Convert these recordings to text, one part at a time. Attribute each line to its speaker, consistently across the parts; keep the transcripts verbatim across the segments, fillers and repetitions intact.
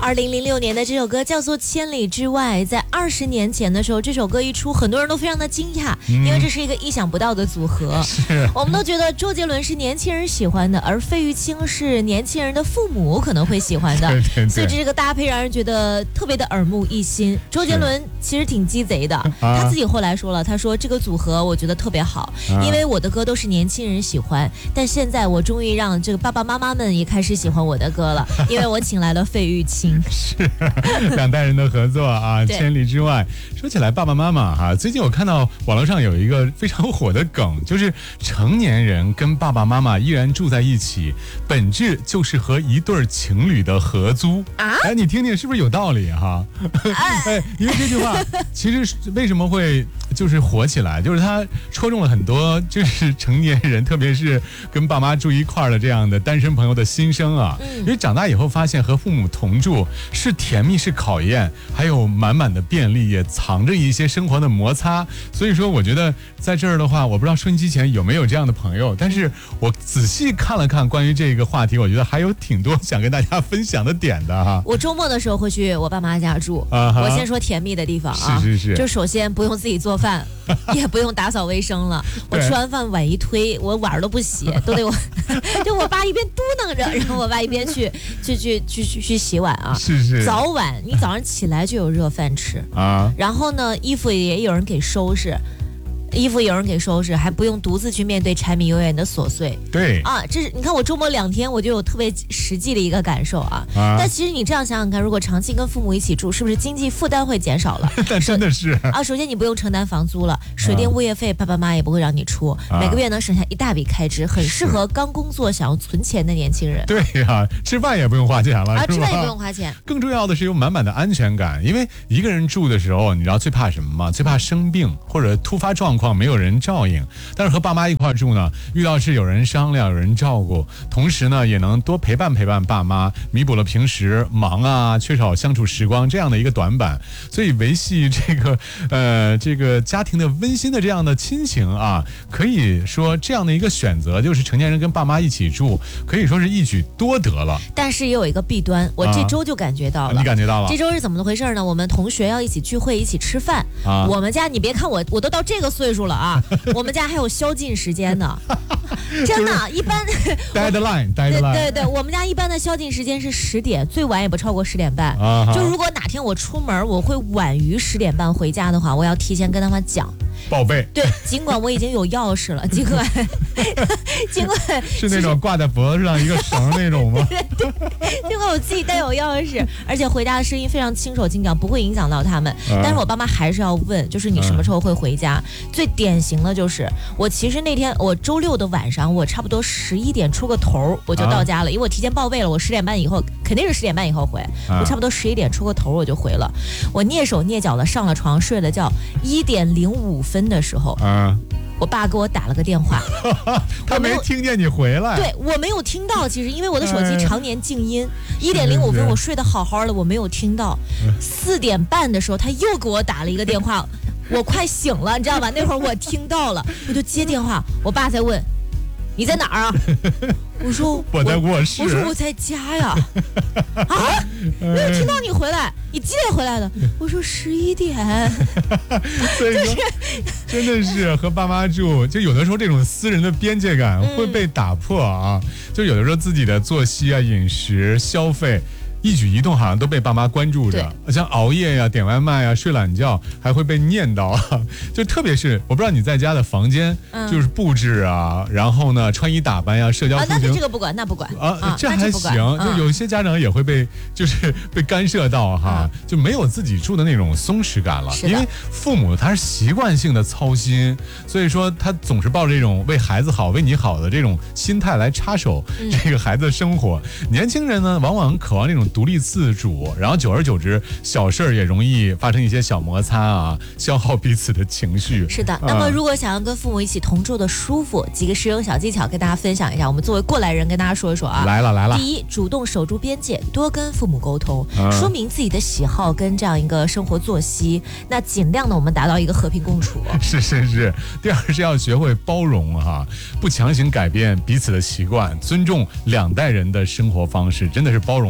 Speaker 1: 二零零六年的这首歌叫做《千里之外》。在二十年前的时候，这首歌一出，很多人都非常的惊讶，嗯、因为这是一个意想不到的组合。
Speaker 2: 是，
Speaker 1: 我们都觉得周杰伦是年轻人喜欢的，而费玉清是年轻人的父母可能会喜欢的。
Speaker 2: 对对对，
Speaker 1: 所以这个搭配让人觉得特别的耳目一新。周杰伦其实挺鸡贼的，他自己后来说了，他说这个组合我觉得特别好，啊、因为我的歌都是年轻人喜欢，但现在我终于让这个爸爸妈妈们也开始喜欢我的歌了，因为我请来了费玉清。
Speaker 2: 是两代人的合作啊，千里之外。说起来爸爸妈妈哈、啊，最近我看到网络上有一个非常火的梗，就是成年人跟爸爸妈妈依然住在一起，本质就是和一对情侣的合租啊。哎，你听听是不是有道理哈？哎，因为这句话其实为什么会就是火起来，就是它戳中了很多就是成年人，特别是跟爸妈住一块儿的这样的单身朋友的心声啊。因为长大以后发现和父母同住是甜蜜是考验，还有满满的便利，也藏着一些生活的摩擦。所以说我觉得在这儿的话，我不知道收音机前有没有这样的朋友，但是我仔细看了看关于这个话题，我觉得还有挺多想跟大家分享的点的哈。
Speaker 1: 我周末的时候会去我爸妈家住，啊、我先说甜蜜的地方啊，
Speaker 2: 是是是，
Speaker 1: 就首先不用自己做饭，也不用打扫卫生了，我吃完饭碗一推，我碗都不洗，都得我就我爸一边嘟囔着，然后我爸一边去去去去去去洗碗啊，
Speaker 2: 是是，
Speaker 1: 早晚你早上起来就有热饭吃啊，然后呢衣服也有人给收拾。衣服有人给收拾，还不用独自去面对柴米油盐的琐碎。
Speaker 2: 对
Speaker 1: 啊，这是你看我周末两天，我就有特别实际的一个感受啊。啊但其实你这样想想看，如果长期跟父母一起住，是不是经济负担会减少了？
Speaker 2: 但真的是
Speaker 1: 啊，首先你不用承担房租了，水电物业费爸爸妈妈也不会让你出，啊、每个月能省下一大笔开支，很适合刚工作想要存钱的年轻人。
Speaker 2: 对呀、啊，吃饭也不用花钱了，
Speaker 1: 啊，吃饭也不用花钱。
Speaker 2: 更重要的是有满满的安全感，因为一个人住的时候，你知道最怕什么吗？最怕生病或者突发状况没有人照。但是和爸妈一块住呢，遇到是有人商量，有人照顾，同时呢也能多陪伴陪伴爸妈，弥补了平时忙啊缺少相处时光这样的一个短板。所以维系这个呃这个家庭的温馨的这样的亲情啊，可以说这样的一个选择，就是成年人跟爸妈一起住，可以说是一举多得了。
Speaker 1: 但是也有一个弊端，我这周就感觉到了。啊、
Speaker 2: 你感觉到了？
Speaker 1: 这周是怎么回事呢？我们同学要一起聚会，一起吃饭。啊、我们家你别看我，我都到这个岁数了啊。我们家还有宵禁时间呢，真的，一般
Speaker 2: deadline deadline
Speaker 1: 对对对，我们家一般的宵禁时间是十点，最晚也不超过十点半。啊、就如果哪天我出门我会晚于十点半回家的话，我要提前跟他们讲。
Speaker 2: 报备。
Speaker 1: 对，尽管我已经有钥匙了，尽管尽管
Speaker 2: 是那种挂在脖子上一个绳那种吗？
Speaker 1: 对对对，尽管我自己带有钥匙，而且回家的声音非常轻手轻脚，不会影响到他们。嗯、但是我爸妈还是要问，就是你什么时候会回家？嗯、最典型的就是我其实那天我周六的晚上，我差不多十一点出个头我就到家了，啊、因为我提前报备了，我十点半以后肯定是十点半以后回，啊、我差不多十一点出个头我就回了。我蹑手蹑脚的上了床睡了觉，一点零五分的时候，啊、我爸给我打了个电话，
Speaker 2: 他没听见你回来，
Speaker 1: 对我没有听到，其实因为我的手机常年静音，一点零五分我睡得好好的，我没有听到。四点半的时候他又给我打了一个电话，我快醒了，你知道吧？那会儿我听到了，我就接电话，我爸才问你在哪儿啊？我说
Speaker 2: 我在卧室。
Speaker 1: 我说我在家呀。啊，没有听到你回来，你几点回来的？我说十一点。
Speaker 2: 所以说，真的是和爸妈住，就有的时候这种私人的边界感会被打破啊。嗯、就有的时候自己的作息啊、饮食、消费。一举一动好像都被爸妈关注着，像熬夜呀、点外卖呀、睡懒觉，还会被念叨。就特别是我不知道你在家的房间，嗯、就是布置啊，然后呢穿衣打扮呀、社交出行，
Speaker 1: 啊，那这个不管，那不管
Speaker 2: 啊，这还行。就有些家长也会被就是被干涉到哈，嗯、就没有自己住的那种松弛感了。因为父母他是习惯性的操心，所以说他总是抱着这种为孩子好、为你好的这种心态来插手这个孩子的生活。嗯、年轻人呢，往往渴望这种独立自主，然后久而久之，小事儿也容易发生一些小摩擦啊，消耗彼此的情绪。
Speaker 1: 是的，那么如果想要跟父母一起同住的舒服，几个实用小技巧跟大家分享一下。我们作为过来人跟大家说一说啊。
Speaker 2: 来了来了。
Speaker 1: 第一，主动守住边界，多跟父母沟通，嗯、说明自己的喜好跟这样一个生活作息，那尽量的我们达到一个和平共处。
Speaker 2: 是是是。第二是要学会包容哈、啊，不强行改变彼此的习惯，尊重两代人的生活方式，真的是包容太重要。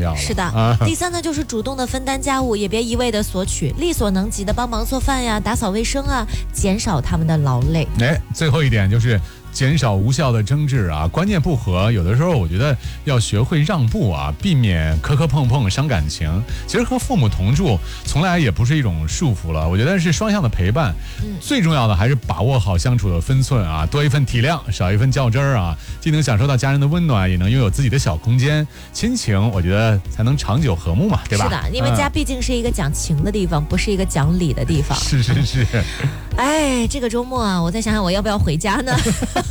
Speaker 2: 要了。
Speaker 1: 是的，
Speaker 2: 啊、
Speaker 1: 第三呢就是主动的分担家务，也别一味的索取，力所能及的帮忙做饭呀、打扫卫生啊，减少他们的劳累。
Speaker 2: 哎，最后一点就是减少无效的争执啊，观念不合，有的时候我觉得要学会让步啊，避免磕磕碰碰伤感情。其实和父母同住从来也不是一种束缚了，我觉得是双向的陪伴。嗯，最重要的还是把握好相处的分寸啊，多一份体谅，少一份较真儿啊，既能享受到家人的温暖，也能拥有自己的小空间，亲情我觉得才能长久和睦嘛，对吧？
Speaker 1: 是的，因为家毕竟是一个讲情的地方，嗯、不是一个讲理的地方。
Speaker 2: 是是是。
Speaker 1: 哎，这个周末啊，我再想想我要不要回家呢？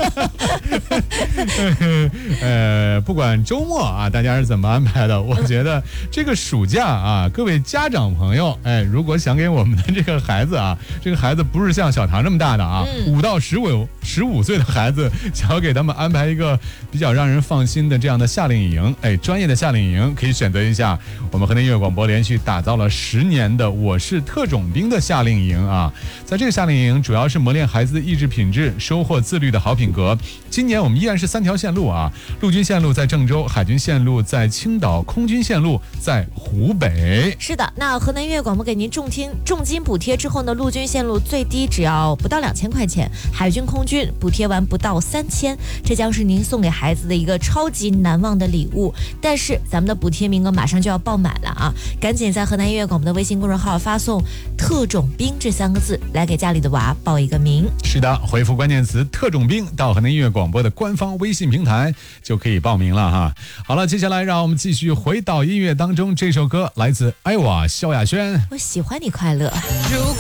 Speaker 2: 呃，不管周末啊，大家是怎么安排的？我觉得这个暑假啊，各位家长朋友，哎，如果想给我们的这个孩子啊，这个孩子不是像小唐这么大的啊，五、嗯、到十五十五岁的孩子，想要给他们安排一个比较让人放心的这样的夏令营，哎，专业的夏令营，可以选择一下我们河南音乐广播连续打造了十年的我是特种兵的夏令营啊，在这个夏令营主要是磨练孩子的意志品质，收获自律的好品格。今年我们依然是三条线路啊，陆军线路在郑州，海军线路在青岛，空军线路在湖北。
Speaker 1: 是的，那河南音乐广播给您重金重金补贴之后呢，陆军线路最低只要不到两千块钱，海军空军补贴完不到三千，这将是您送给孩子的一个超级难忘的礼物。但是咱们的补贴名额马上就要爆满了啊，赶紧在河南音乐广播的微信公众号发送特种兵这三个字来给家里的娃报一个名。
Speaker 2: 是的，回复关键词特种兵到河南音乐广播的官方微信平台就可以报名了哈。好了，接下来让我们继续回到音乐当中，这首歌来自艾娃萧亚轩，
Speaker 1: 我喜欢你快乐。
Speaker 3: 如果